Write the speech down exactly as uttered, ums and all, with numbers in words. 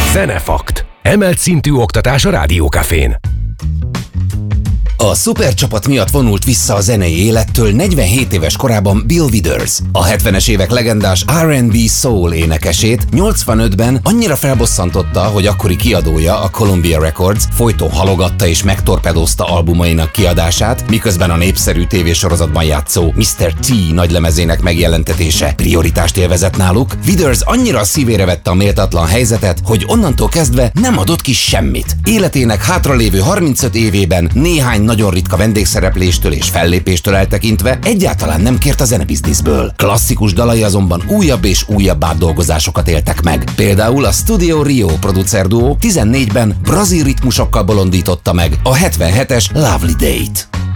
Zenefakt. Emelt szintű oktatás a Rádiókafén. A szupercsapat miatt vonult vissza a zenei élettől negyvenhét éves korában Bill Withers. A hetvenes évek legendás er and bé soul énekesét nyolcvanötben annyira felbosszantotta, hogy akkori kiadója, a Columbia Records folyton halogatta és megtorpedózta albumainak kiadását, miközben a népszerű tévésorozatban játszó miszter T nagylemezének megjelentetése prioritást élvezett náluk. Withers annyira a szívére vette a méltatlan helyzetet, hogy onnantól kezdve nem adott ki semmit. Életének hátralévő harmincöt évében néhány nagyon ritka vendégszerepléstől és fellépéstől eltekintve egyáltalán nem kért a zenebizniszből. Klasszikus dalai azonban újabb és újabb átdolgozásokat éltek meg. Például a Studio Rio producerduó tizennégyben brazil ritmusokkal bolondította meg a hetvenhetes Lovely Date.